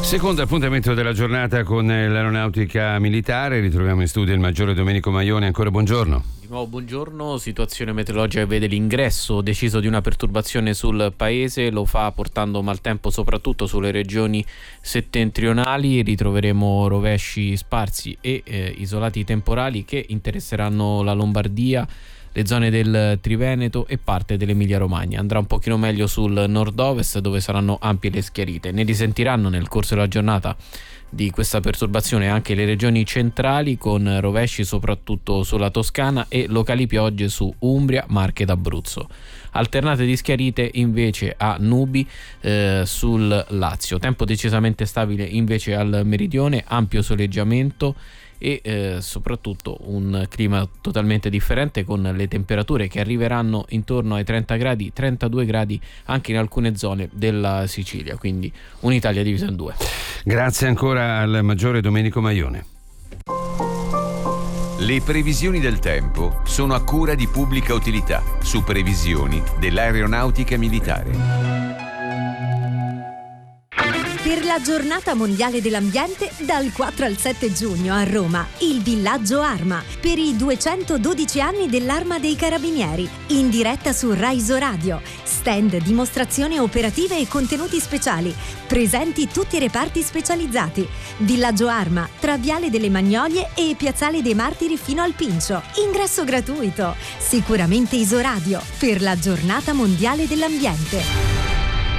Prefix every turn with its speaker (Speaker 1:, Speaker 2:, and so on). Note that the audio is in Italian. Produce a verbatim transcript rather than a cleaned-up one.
Speaker 1: Secondo appuntamento della giornata con l'aeronautica militare, ritroviamo in studio il maggiore Domenico Maione. Ancora buongiorno.
Speaker 2: Di nuovo buongiorno. Situazione meteorologica vede l'ingresso deciso di una perturbazione sul paese, lo fa portando maltempo soprattutto sulle regioni settentrionali. Ritroveremo rovesci sparsi e eh, isolati temporali che interesseranno la Lombardia, le zone del Triveneto e parte dell'Emilia Romagna. Andrà un pochino meglio sul nord-ovest, dove saranno ampie le schiarite. Ne risentiranno nel corso della giornata di questa perturbazione anche le regioni centrali, con rovesci soprattutto sulla Toscana e locali piogge su Umbria, Marche ed Abruzzo. Alternate di schiarite invece a nubi eh, sul Lazio. Tempo decisamente stabile invece al meridione, ampio soleggiamento e eh, soprattutto un clima totalmente differente, con le temperature che arriveranno intorno ai trenta gradi, trentadue gradi anche in alcune zone della Sicilia, quindi un'Italia divisa in due.
Speaker 1: Grazie ancora al maggiore Domenico Maione.
Speaker 3: Le previsioni del tempo sono a cura di Pubblica Utilità, su previsioni dell'aeronautica militare.
Speaker 4: Per la giornata mondiale dell'ambiente, dal quattro al sette giugno a Roma, il Villaggio Arma, per i duecentododici anni dell'Arma dei Carabinieri, in diretta su Rai Radio. Stand, dimostrazioni operative e contenuti speciali, presenti tutti i reparti specializzati. Villaggio Arma, tra Viale delle Magnolie e Piazzale dei Martiri fino al Pincio. Ingresso gratuito. Sicuramente Isoradio, per la giornata mondiale dell'ambiente.